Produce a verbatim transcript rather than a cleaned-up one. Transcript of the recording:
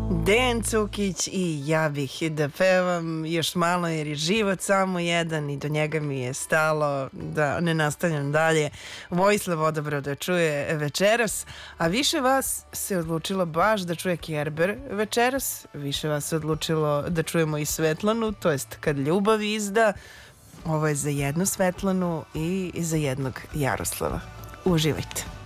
Dejan Cukić i Ja bih da pevam još malo jer je život samo jedan i do njega mi je stalo, da ne nastavljam dalje. Vojislav odabrao da čuje večeras, a više vas se odlučilo baš da čuje Kerber večeras, više vas se odlučilo da čujemo i Svetlanu, to jest Kad ljubav izda. Ovo je za jednu Svetlanu i za jednog Jaroslava. Uživajte.